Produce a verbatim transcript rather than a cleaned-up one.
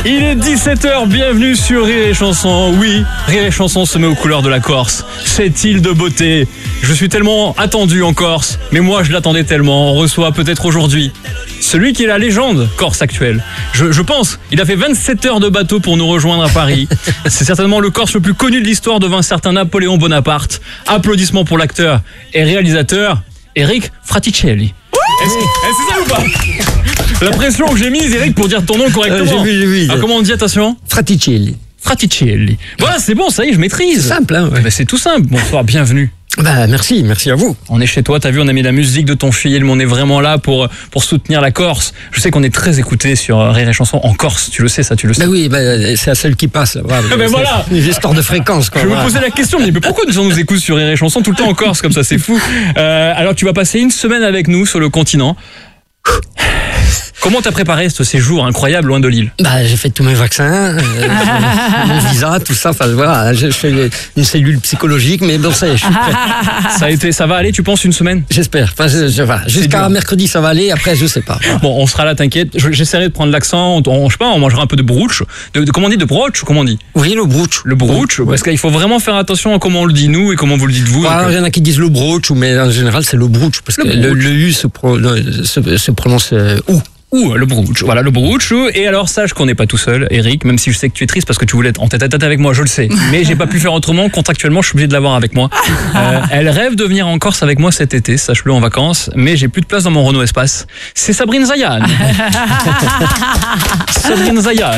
Il est dix-sept heures, bienvenue sur Rire et Chanson. Oui, Rire et Chanson se met aux couleurs de la Corse. Cette île de beauté. Je suis tellement attendu en Corse, mais moi je l'attendais tellement. On reçoit peut-être aujourd'hui celui qui est la légende corse actuelle. Je, je pense, il a fait vingt-sept heures de bateau pour nous rejoindre à Paris. C'est certainement le Corse le plus connu de l'histoire devant un certain Napoléon Bonaparte. Applaudissements pour l'acteur et réalisateur Eric Fraticelli. Est-ce, est-ce c'est ça ou pas? La pression que j'ai mise, Eric, pour dire ton nom correctement. Euh, j'ai vu, j'ai vu. Ah, comment on dit, attention? Fraticelli. Fraticelli. Voilà, c'est bon, ça y est, je maîtrise. C'est simple, hein, ouais. Ben, c'est tout simple. Bonsoir, bienvenue. Bah, merci, merci à vous. On est chez toi, t'as vu, on a mis la musique de ton film, on est vraiment là pour, pour soutenir la Corse. Je sais qu'on est très écouté sur Rire et Chanson en Corse, tu le sais, ça, tu le sais. Bah oui, bah, c'est à celle qui passe, là. Voilà. Ah ben voilà. Une histoire de fréquence, quoi. Je voilà. me posais la question, mais pourquoi les gens nous écoutent sur Rire et Chanson tout le temps en Corse, comme ça, c'est fou. Euh, alors, tu vas passer une semaine avec nous sur le continent. Comment t'as préparé ce séjour incroyable loin de l'île? Bah, j'ai fait tous mes vaccins, euh, mon visa, tout ça. Enfin, voilà, j'ai fait une cellule psychologique, mais bon, ça y est, je suis prêt. Ça a été, ça va aller, tu penses, une semaine? J'espère. Enfin, je, je, voilà. Jusqu'à dur. mercredi, ça va aller. Après, je sais pas. Voilà. Bon, on sera là, t'inquiète. Je- J'essaierai de prendre l'accent. On, on- je sais pas, on mangera un peu de brouch. De, de- comment on dit, de broch? Comment on dit? Oui, le brooch. Le brouch. Parce qu'il faut vraiment faire attention à comment on le dit nous et comment vous le dites vous. Voilà, Donc, il y en a qui disent le brooch, mais en général, c'est le brooch, parce Le que le, brooch. le U se, pro- le- se, se prononce euh, ou. Ouh, le brouch. Voilà, le brouch. Et alors, sache qu'on n'est pas tout seul, Eric, même si je sais que tu es triste parce que tu voulais être en tête à tête avec moi, je le sais. Mais j'ai pas pu faire autrement. Contractuellement, je suis obligé de l'avoir avec moi. Euh, elle rêve de venir en Corse avec moi cet été, sache-le, en vacances. Mais j'ai plus de place dans mon Renault Espace. C'est Sabrine Zayan. Sabrine Zayan.